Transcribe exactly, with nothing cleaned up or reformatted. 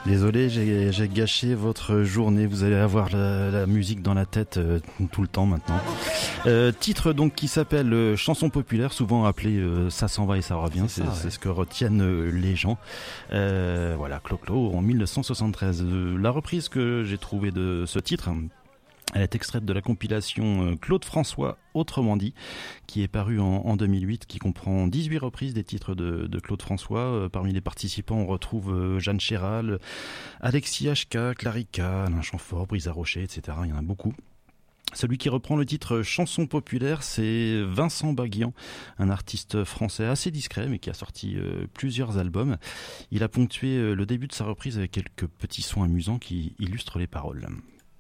Désolé, j'ai, j'ai gâché votre journée. Vous allez avoir la, la musique dans la tête euh, tout le temps maintenant. Euh, titre donc qui s'appelle euh, chanson populaire, souvent appelé euh, ça s'en va et ça revient. C'est, c'est, ça, ouais. c'est ce que retiennent euh, les gens. Euh, voilà, Clo-Clo en dix-neuf cent soixante-treize. Euh, la reprise que j'ai trouvée de ce titre, elle est extraite de la compilation Claude François, autrement dit, qui est parue en, en deux mille huit, qui comprend dix-huit reprises des titres de, de Claude François. Euh, parmi les participants, on retrouve euh, Jeanne Chéral, Alexis H K, Clarica, Alain Chamfort, Brisa Rocher, et cetera. Il y en a beaucoup. Celui qui reprend le titre chanson populaire, c'est Vincent Baguian, un artiste français assez discret, mais qui a sorti euh, plusieurs albums. Il a ponctué euh, le début de sa reprise avec quelques petits sons amusants qui illustrent les paroles.